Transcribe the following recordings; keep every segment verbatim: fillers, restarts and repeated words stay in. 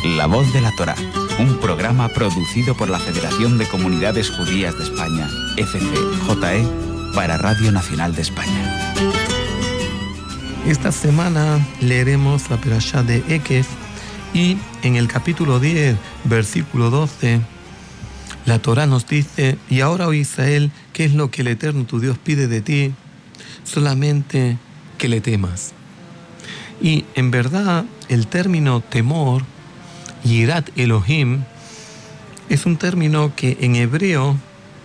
La Voz de la Torá, un programa producido por la Federación de Comunidades Judías de España, F C J E, para Radio Nacional de España. Esta semana leeremos la Perashá de Ekev y en el capítulo diez, versículo doce, la Torá nos dice: y ahora, oh Israel, ¿qué es lo que el Eterno tu Dios pide de ti? Solamente que le temas. Y en verdad el término temor, Yirat Elohim, es un término que en hebreo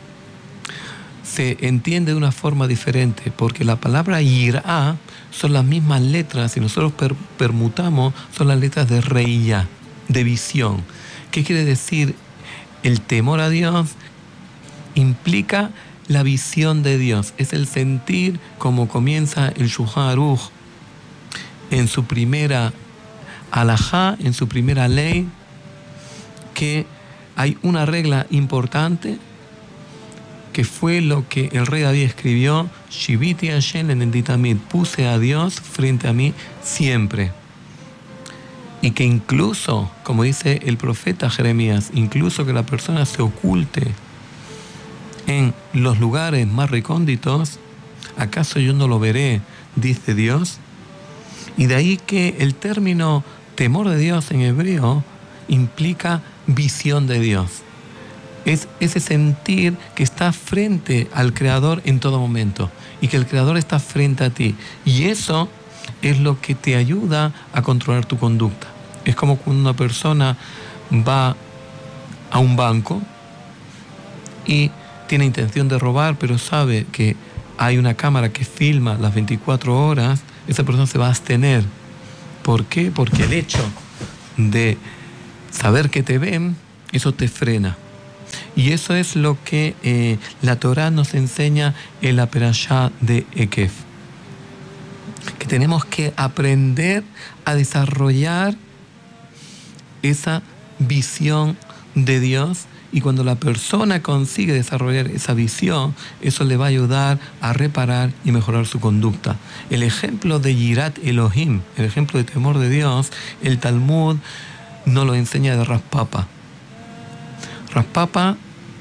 se entiende de una forma diferente, porque la palabra Yirá son las mismas letras, y nosotros per permutamos, son las letras de Reiyá, de visión. ¿Qué quiere decir? El temor a Dios implica la visión de Dios, es el sentir, como comienza el Shulchan Aruch en su primera alajá, en su primera ley, que hay una regla importante que fue lo que el rey David escribió: Shiviti Hashem lenedi tamid, puse a Dios frente a mí siempre. Y que incluso, como dice el profeta Jeremías, incluso que la persona se oculte en los lugares más recónditos, ¿acaso yo no lo veré?, dice Dios. Y de ahí que el término temor de Dios en hebreo implica visión de Dios. Es ese sentir que está frente al Creador en todo momento y que el Creador está frente a ti. Y eso es lo que te ayuda a controlar tu conducta. Es como cuando una persona va a un banco y tiene intención de robar, pero sabe que hay una cámara que filma las veinticuatro horas, esa persona se va a abstener. ¿Por qué? Porque el hecho de saber que te ven, eso te frena. Y eso es lo que eh, la Torá nos enseña en la Perashá de Ekev. Que tenemos que aprender a desarrollar esa visión de Dios, y cuando la persona consigue desarrollar esa visión, eso le va a ayudar a reparar y mejorar su conducta. El ejemplo de Yirat Elohim, el ejemplo de temor de Dios, el Talmud nos lo enseña de Rav Papa. Rav Papa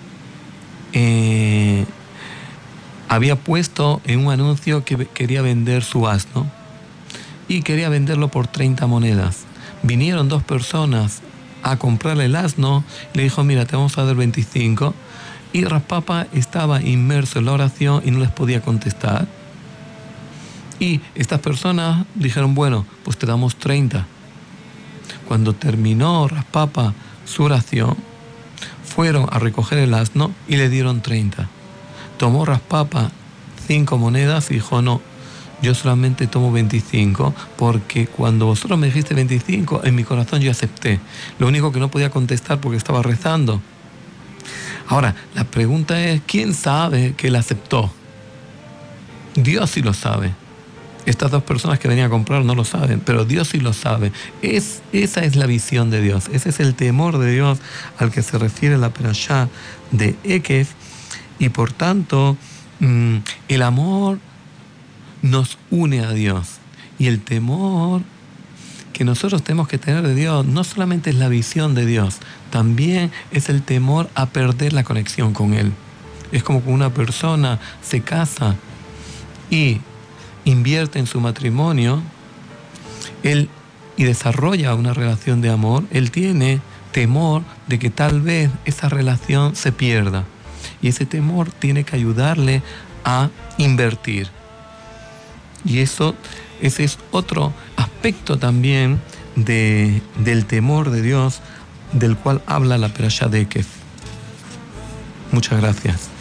eh, había puesto en un anuncio que quería vender su asno y quería venderlo por treinta monedas. Vinieron dos personas a comprarle el asno, le dijo: mira, te vamos a dar veinticinco. Y Rav Papa estaba inmerso en la oración y no les podía contestar. Y estas personas dijeron: bueno, pues te damos treinta. Cuando terminó Rav Papa su oración, fueron a recoger el asno y le dieron treinta. Tomó Rav Papa cinco monedas y dijo: no, yo solamente tomo veinticinco, porque cuando vosotros me dijiste veinticinco, en mi corazón yo acepté. Lo único que no podía contestar porque estaba rezando. Ahora, la pregunta es: ¿quién sabe que él aceptó? Dios sí lo sabe. Estas dos personas que venían a comprar no lo saben, pero Dios sí lo sabe. Es, esa es la visión de Dios. Ese es el temor de Dios al que se refiere la Perashá de Ekev. Y por tanto, mmm, el amor nos une a Dios. Y el temor que nosotros tenemos que tener de Dios no solamente es la visión de Dios, también es el temor a perder la conexión con Él. Es como cuando una persona se casa y invierte en su matrimonio, él y desarrolla una relación de amor, él tiene temor de que tal vez esa relación se pierda. Y ese temor tiene que ayudarle a invertir. Y eso, ese es otro aspecto también de, del temor de Dios, del cual habla la Perashá de Ekev. Muchas gracias.